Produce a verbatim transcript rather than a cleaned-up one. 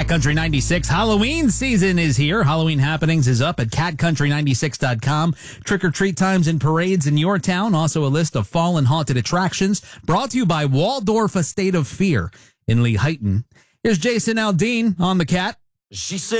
Cat Country ninety-six Halloween season is here. Halloween happenings is up at cat country ninety-six dot com. Trick-or-treat times and parades in your town. Also a list of fall and haunted attractions. Brought to you by Waldorf Estate of Fear in Lehighton. Here's Jason Aldean on the Cat. She said.